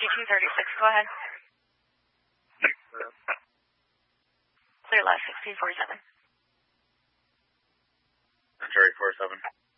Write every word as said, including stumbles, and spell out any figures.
two thirty-six, go ahead. Clear last sixteen forty-seven. Century four seven.